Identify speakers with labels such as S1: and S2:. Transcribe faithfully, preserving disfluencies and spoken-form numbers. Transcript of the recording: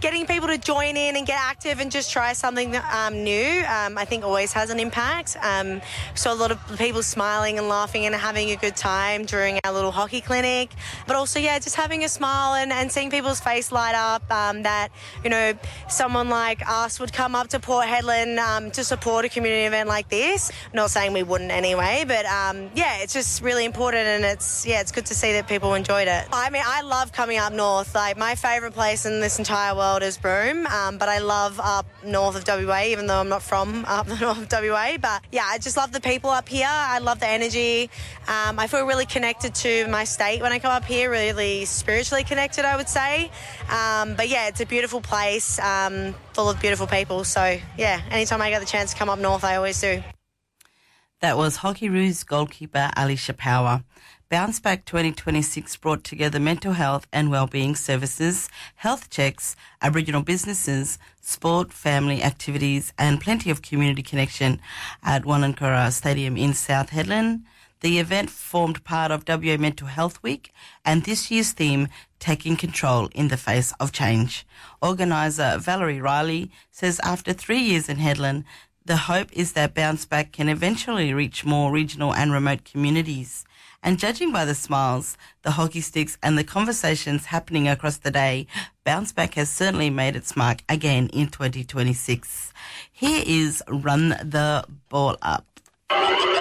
S1: getting people to join in and get active and just try something um, new, um, I think always has an impact. Um, so a lot of people smiling and laughing and having a good time during our little hockey clinic. But also, yeah, just having a smile and, and seeing people's face light up, um, that, you know, someone like us would come up to Port Hedland um, to support a community event like this. Not saying we wouldn't anyway, but um, yeah, it's just really important, and it's, yeah, it's good to see that people enjoyed it. I mean, I love coming up north. Like, my favourite place in this entire world is Broome, um, but I love up north of W A, even though I'm not from up the north of W A. But yeah, I just love the people up here. I love the energy. Um, I feel really connected to my state when I come up here, really spiritually connected, I would say. Um, but yeah, it's a beautiful place, um, full of beautiful people. So yeah, anytime I get the chance to come up north, I always do.
S2: That was Hockeyroos goalkeeper Alicia Power. Bounce Back twenty twenty-six brought together mental health and wellbeing services, health checks, Aboriginal businesses, sport, family activities and plenty of community connection at Wanakura Stadium in South Hedland. The event formed part of W A Mental Health Week and this year's theme, Taking Control in the Face of Change. Organiser Valerie Riley says after three years in Hedland, the hope is that Bounce Back can eventually reach more regional and remote communities. And judging by the smiles, the hockey sticks and the conversations happening across the day, Bounce Back has certainly made its mark again in twenty twenty-six. Here is Run the Ball Up.